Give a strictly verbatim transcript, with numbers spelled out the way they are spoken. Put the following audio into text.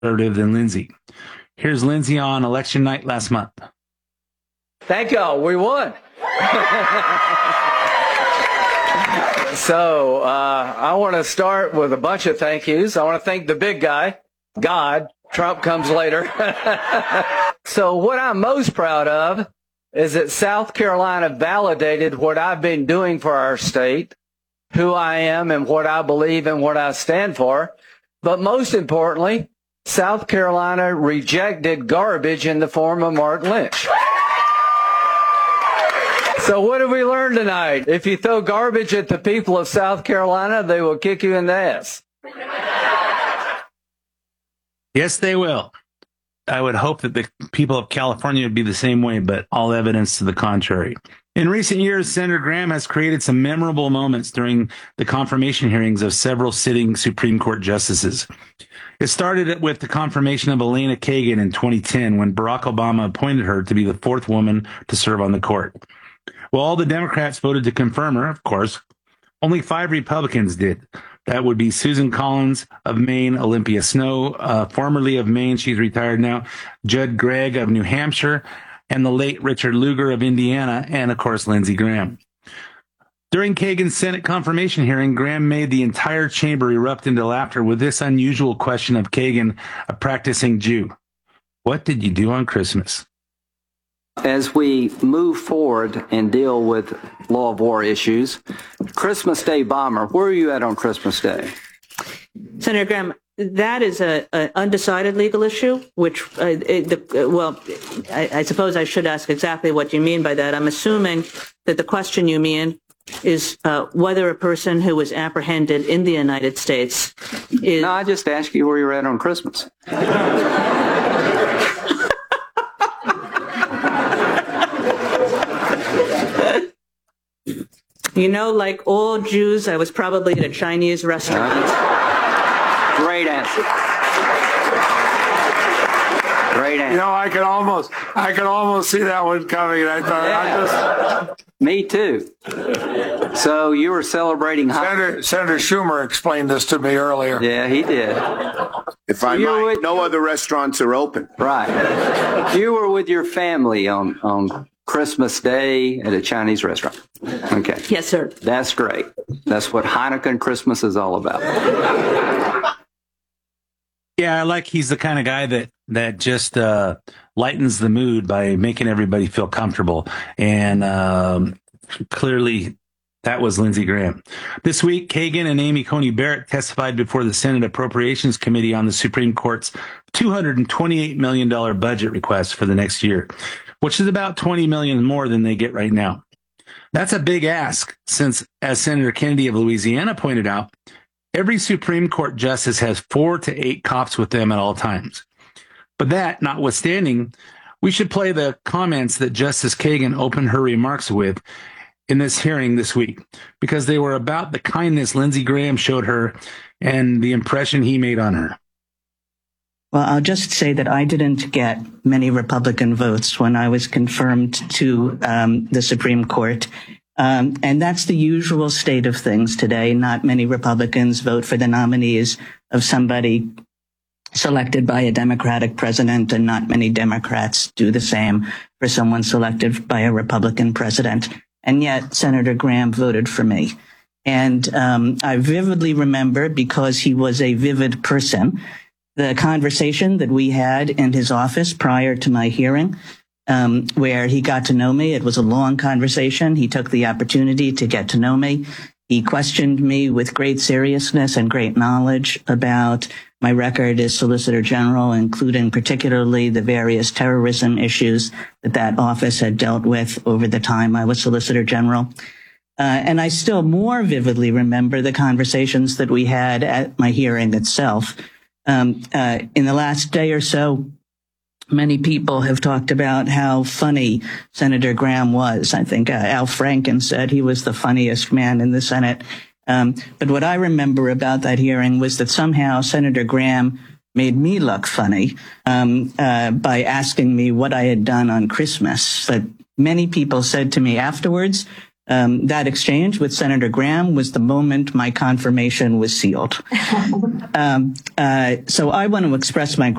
conservative than Lindsey. Here's Lindsey on election night last month. Thank y'all. We won. So uh, I want to start with a bunch of thank yous. I want to thank the big guy, God. Trump comes later. So what I'm most proud of is that South Carolina validated what I've been doing for our state, who I am and what I believe and what I stand for. But most importantly, South Carolina rejected garbage in the form of Martin Lynch. So what have we learned tonight? If you throw garbage at the people of South Carolina, they will kick you in the ass. Yes, they will. I would hope that the people of California would be the same way, but all evidence to the contrary. In recent years, Senator Graham has created some memorable moments during the confirmation hearings of several sitting Supreme Court justices. It started with the confirmation of Elena Kagan in twenty ten, when Barack Obama appointed her to be the fourth woman to serve on the court. Well, all the Democrats voted to confirm her, of course. Only five Republicans did. That would be Susan Collins of Maine, Olympia Snowe, uh, formerly of Maine, she's retired now, Judd Gregg of New Hampshire, and the late Richard Lugar of Indiana, and of course, Lindsey Graham. During Kagan's Senate confirmation hearing, Graham made the entire chamber erupt into laughter with this unusual question of Kagan, a practicing Jew. What did you do on Christmas? As we move forward and deal with law of war issues, Christmas Day bomber, where are you at on Christmas Day? Senator Graham, that is a, a undecided legal issue, which, uh, it, the, uh, well, I, I suppose I should ask exactly what you mean by that. I'm assuming that the question you mean is uh, whether a person who was apprehended in the United States is... No, I just asked you where you're at on Christmas. You know, like all Jews, I was probably at a Chinese restaurant. Great answer. Great answer. You know, I could almost, I could almost see that one coming. And I thought, yeah. I just... Me too. So you were celebrating... Senator, Senator Schumer explained this to me earlier. Yeah, he did. If I might, with... no other restaurants are open. Right. You were with your family on, on Christmas Day at a Chinese restaurant. Okay. Yes, sir. That's great. That's what Hanukkah and Christmas is all about. Yeah, I like he's the kind of guy that that just uh, lightens the mood by making everybody feel comfortable. And um, clearly that was Lindsey Graham. This week, Kagan and Amy Coney Barrett testified before the Senate Appropriations Committee on the Supreme Court's two hundred twenty-eight million dollars budget request for the next year, which is about twenty million dollars more than they get right now. That's a big ask, since, as Senator Kennedy of Louisiana pointed out, every Supreme Court justice has four to eight cops with them at all times. But that notwithstanding, we should play the comments that Justice Kagan opened her remarks with in this hearing this week, because they were about the kindness Lindsey Graham showed her and the impression he made on her. Well, I'll just say that I didn't get many Republican votes when I was confirmed to um, the Supreme Court. Um, and that's the usual state of things today. Not many Republicans vote for the nominees of somebody selected by a Democratic president, and not many Democrats do the same for someone selected by a Republican president. And yet Senator Graham voted for me. And um, I vividly remember, because he was a vivid person, the conversation that we had in his office prior to my hearing, um, where he got to know me. It was a long conversation. He took the opportunity to get to know me. He questioned me with great seriousness and great knowledge about my record as Solicitor General, including particularly the various terrorism issues that that office had dealt with over the time I was Solicitor General. Uh, and I still more vividly remember the conversations that we had at my hearing itself. Um, uh, in the last day or so, many people have talked about how funny Senator Graham was. I think uh, Al Franken said he was the funniest man in the Senate. Um, but what I remember about that hearing was that somehow Senator Graham made me look funny um, uh, by asking me what I had done on Christmas. That many people said to me afterwards Um, that exchange with Senator Graham was the moment my confirmation was sealed. um, uh, so I want to express my